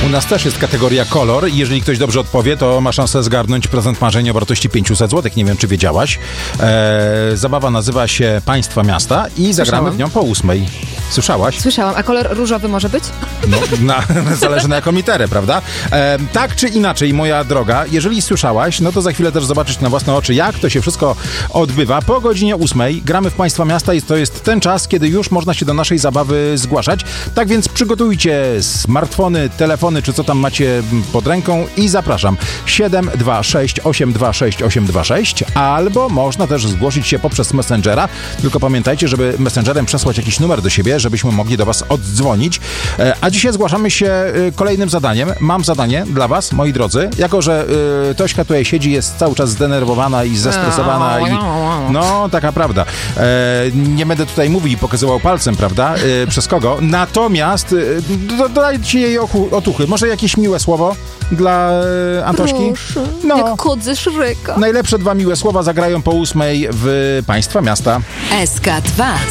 U nas też jest kategoria kolor i jeżeli ktoś dobrze odpowie, to ma szansę zgarnąć prezent marzenia o wartości 500 zł. Nie wiem, czy wiedziałaś. Zabawa nazywa się Państwa Miasta i zagramy w nią po 8:00. Słyszałaś? Słyszałam. A kolor różowy może być? No, zależy na jaką literę, prawda? Tak czy inaczej, moja droga, jeżeli słyszałaś, no to za chwilę też zobaczysz na własne oczy, jak to się wszystko odbywa. Po godzinie 8:00 gramy w Państwa Miasta i to jest ten czas, kiedy już można się do naszej zabawy zgłaszać. Tak więc przygotujcie smartfony, telefony, czy co tam macie pod ręką i zapraszam 726 826 826 albo można też zgłosić się poprzez Messengera, tylko pamiętajcie, żeby Messengerem przesłać jakiś numer do siebie, żebyśmy mogli do was oddzwonić. A dzisiaj zgłaszamy się kolejnym zadaniem. Mam zadanie dla was, moi drodzy, jako że Tośka tutaj siedzi, jest cały czas zdenerwowana i zestresowana i no, taka prawda. Nie będę tutaj mówił i pokazywał palcem, prawda, przez kogo. Natomiast dodajcie jej otuchy. Może jakieś miłe słowo dla Antośki? Proszę, no. jak kot ze Szreka. Najlepsze 2 miłe słowa zagrają po 8:00 w Państwa Miasta. SK2